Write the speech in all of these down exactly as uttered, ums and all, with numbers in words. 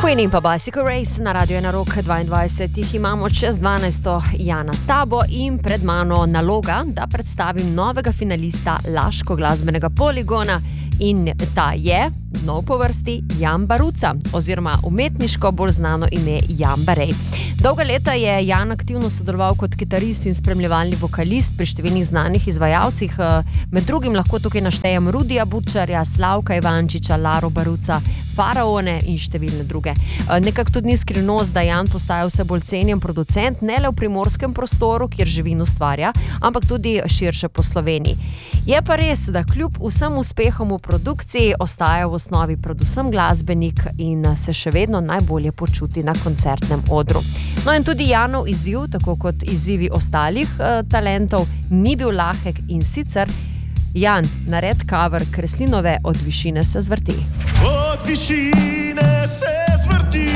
Queen in pa Bicycle Race na Radio ena Rock dvaindvajset jih imamo čez dvanajsto Jana s tabo in pred mano naloga, da predstavim novega finalista Laško glasbenega poligona in ta je nov po vrsti Jan Baruca oziroma umetniško bolj znano ime Jan Barej. Dolga leta je Jan aktivno sodeloval kot kitarist in spremljevalni vokalist pri številnih znanih izvajalcih, med drugim lahko tukaj naštejem Rudija Bučarja, Slavka Ivančiča, Laro Baruca, Faraone in številne druge. Nekako tudi ni skrivnost, da Jan postaja vse bolj cenjen producent, ne le v primorskem prostoru, kjer živi in ustvarja, ampak tudi širše po Sloveniji. Je pa res, da kljub vsem uspehom v produkciji ostaja v osnovi predvsem glasbenik in se še vedno najbolje počuti na koncertnem odru. No in tudi Janov izziv, tako kot izzivi ostalih eh, talentov, ni bil lahek in sicer Jan, nared cover Kreslinove Od višine se zvrti. Od višine se zvrti,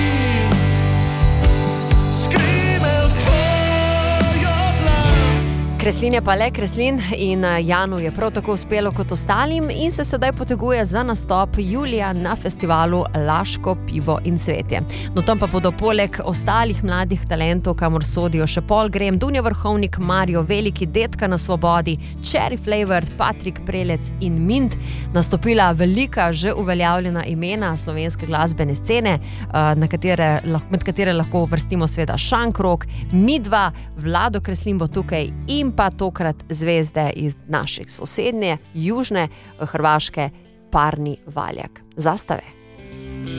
skrime v svojo dlan. Kreslin je pa le Kreslin in Janu je prav tako uspelo kot ostalim in se sedaj poteguje za nastop julija na festivalu Laško pivo in cvetje. No tam pa bodo poleg ostalih mladih talentov, kamor sodijo še Pol Grem, Dunja Vrhovnik, Mario Veliki, Detka na svobodi, Cherry Flavor, Patrik Prelec in Mint, nastopila velika, že uveljavljena imena slovenske glasbene scene, na katere, med katere lahko uvrstimo seveda Šankrok, Midva, Vlado Kreslin bo tukaj in pa tokrat zvezde iz naših sosednje, južne Hrvaške, Parni Valjak. Zastave.